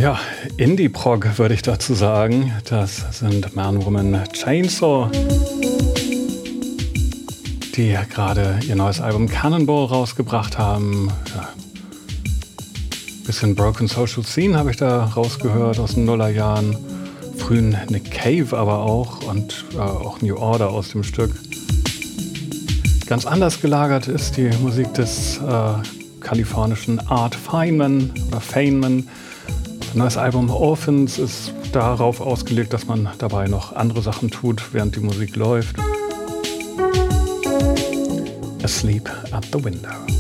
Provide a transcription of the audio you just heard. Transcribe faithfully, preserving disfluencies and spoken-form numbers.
Ja, Indie-Prog würde ich dazu sagen. Das sind Man, Woman, Chainsaw, die gerade ihr neues Album Cannonball rausgebracht haben. Ja. Bisschen Broken Social Scene habe ich da rausgehört aus den Nullerjahren. Frühen Nick Cave aber auch und äh, auch New Order aus dem Stück. Ganz anders gelagert ist die Musik des äh, kalifornischen Art Feynman oder Feynman. Ein neues Album Orphans ist darauf ausgelegt, dass man dabei noch andere Sachen tut, während die Musik läuft. Asleep at the Window.